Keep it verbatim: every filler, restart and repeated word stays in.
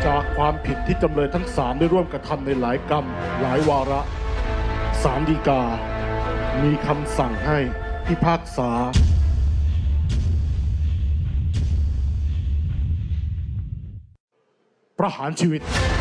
จากความผิดที่จำเลยทั้งสามได้ร่วมกระทำในหลายกรรมหลายวาระศาลฎีกามีคำสั่งให้พิพากษาประหารชีวิต